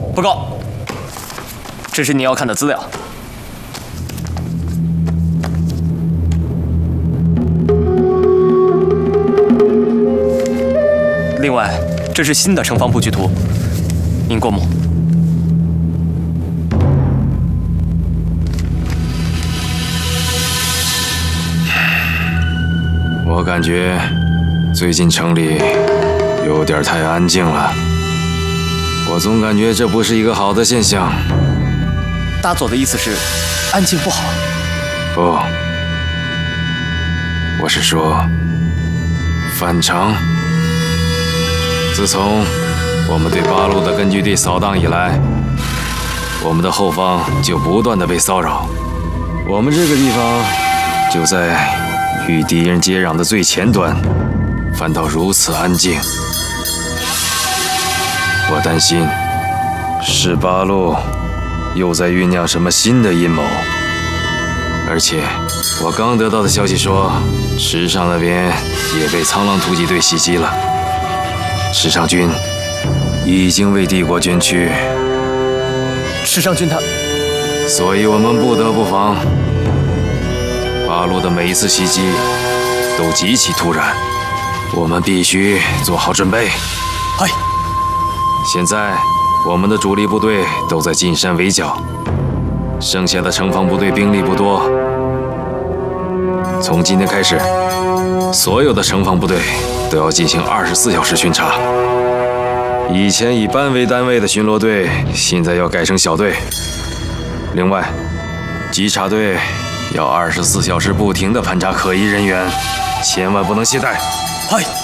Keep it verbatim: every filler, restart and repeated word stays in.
报告，这是你要看的资料。另外，这是新的城防布局图，您过目。 我感觉最近城里有点太安静了，我总感觉这不是一个好的现象。 大佐的意思是，安静不好？ 不，我是说反常。自从我们对八路的根据地扫荡以来，我们的后方就不断的被骚扰，我们这个地方就在与敌人接壤的最前端，反倒如此安静。我担心是八路又在酝酿什么新的阴谋，而且我刚得到的消息说，池上那边也被苍狼突击队袭击了，池上军已经为帝国捐躯。 池上军他， 所以我们不得不防。八路的每一次袭击都极其突然，我们必须做好准备。 嗨， 现在我们的主力部队都在进山围剿，剩下的城防部队兵力不多。从今天开始，所有的城防部队都要进行二十四小时巡查。以前以班为单位的巡逻队，现在要改成小队。另外，稽查队要二十四小时不停地盘查可疑人员，千万不能懈怠。 嗨。